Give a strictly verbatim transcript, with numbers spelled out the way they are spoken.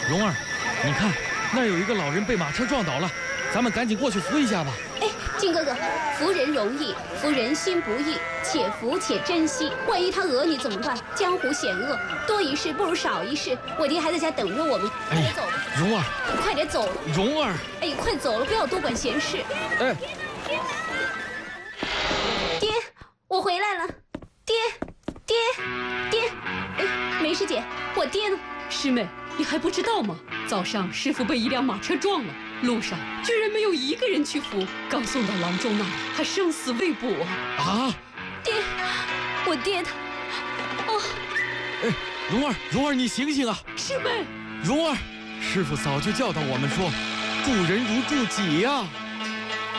蓉儿，你看，那儿有一个老人被马车撞倒了，咱们赶紧过去扶一下吧。 哎，金哥哥，扶人容易，扶人心不易，且扶且珍惜。万一他讹你怎么办？江湖险恶，多一事不如少一事。我爹还在家等着我们，快点走吧。 蓉儿， 快点走。 蓉儿， 哎，快走了，不要多管闲事。 哎， 爹，我回来了。爹，爹，爹，哎，梅师姐，我爹呢？ 师妹，你还不知道吗？早上师傅被一辆马车撞了，路上居然没有一个人去扶，刚送到郎中那里，还生死未卜啊！ 啊， 爹，我爹他，哦， 哎，蓉儿，蓉儿，你醒醒啊！ 师妹， 蓉儿，师傅早就教导我们说，助人如助己呀。